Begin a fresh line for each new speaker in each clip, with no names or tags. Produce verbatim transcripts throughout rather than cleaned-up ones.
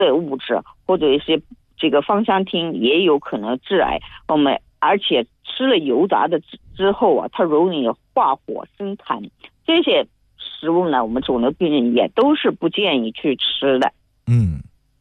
的物质或者一些这个芳香烃也有可能致癌。我们而且吃了油炸的之之后啊，它容易化火生痰，这些食物呢，我们肿瘤病人也都是不建议去吃的。
嗯。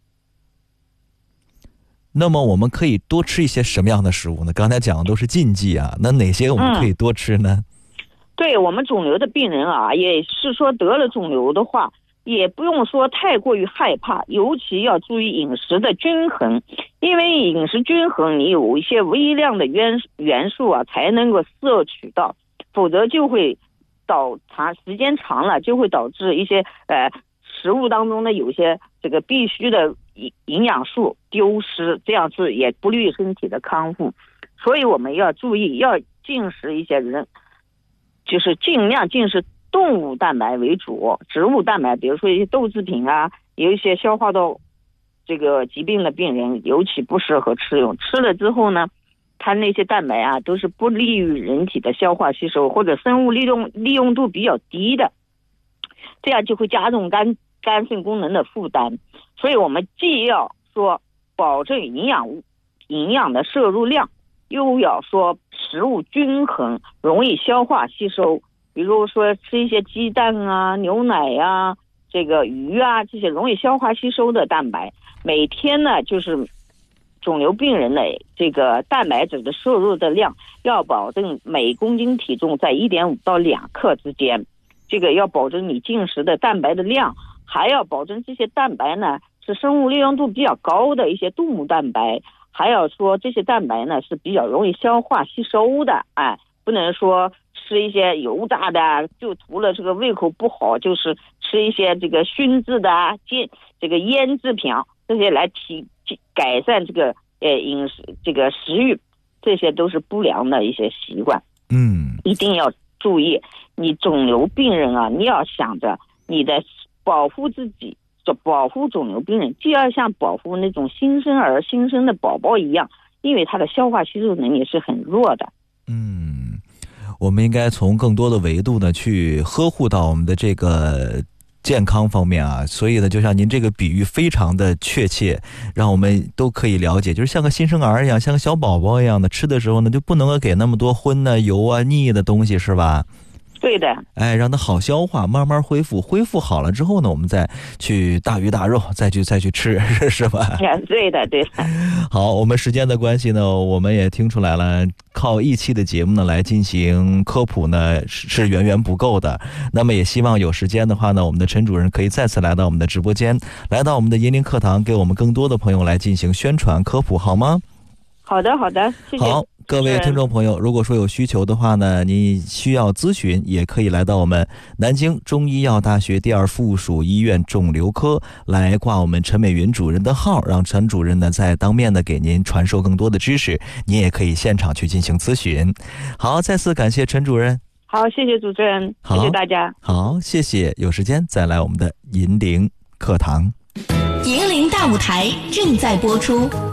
那么我们可以多吃一些什么样的食物呢？刚才讲的都是禁忌啊，那哪些我们可以多吃呢？
嗯、对我们肿瘤的病人啊，也是说得了肿瘤的话，也不用说太过于害怕，尤其要注意饮食的均衡，因为饮食均衡，你有一些微量的元元素啊，才能够摄取到，否则就会导长时间长了，就会导致一些呃食物当中的有些这个必须的营养素丢失，这样子也不利于身体的康复。所以我们要注意，要进食一些人，就是尽量进食动物蛋白为主，植物蛋白，比如说一些豆制品啊，有一些消化道这个疾病的病人尤其不适合吃用。吃了之后呢，它那些蛋白啊都是不利于人体的消化吸收，或者生物利用利用度比较低的，这样就会加重肝肝肾功能的负担。所以我们既要说保证营养物营养的摄入量，又要说食物均衡，容易消化吸收。比如说吃一些鸡蛋啊、牛奶啊、这个鱼啊，这些容易消化吸收的蛋白。每天呢，就是肿瘤病人的这个蛋白质的摄入的量，要保证每公斤体重在一点五到两克之间。这个要保证你进食的蛋白的量，还要保证这些蛋白呢是生物利用度比较高的一些动物蛋白，还要说这些蛋白呢是比较容易消化吸收的，哎，不能说吃一些油炸的，就图了这个胃口不好，就是吃一些这个熏制的啊、煎这个腌制品啊，这些来提改善这个呃饮食这个食欲，这些都是不良的一些习惯。
嗯，
一定要注意，你肿瘤病人啊，你要想着你的保护自己，保护肿瘤病人，就要像保护那种新生儿、新生的宝宝一样，因为他的消化吸收能力是很弱的。
嗯，我们应该从更多的维度呢去呵护到我们的这个健康方面啊，所以呢，就像您这个比喻非常的确切，让我们都可以了解，就是像个新生儿一样，像个小宝宝一样的，吃的时候呢，就不能够给那么多荤啊、油啊、腻的东西，是吧？
对的，
哎，让它好消化，慢慢恢复，恢复好了之后呢，我们再去大鱼大肉，再去再去吃，是吧？
对的，对的。
好，我们时间的关系呢，我们也听出来了，靠一期的节目呢来进行科普呢是远远不够的。那么也希望有时间的话呢，我们的陈主任可以再次来到我们的直播间，来到我们的银铃课堂，给我们更多的朋友来进行宣传科普，好吗？
好的，好的，谢谢。
好，各位听众朋友，如果说有需求的话呢，你需要咨询，也可以来到我们南京中医药大学第二附属医院肿瘤科来挂我们陈美云主任的号，让陈主任呢在当面的给您传授更多的知识，您也可以现场去进行咨询。好，再次感谢陈主任。
好，谢谢主持人，谢谢大家。
好，谢谢，有时间再来我们的银铃课堂。
银铃大舞台正在播出。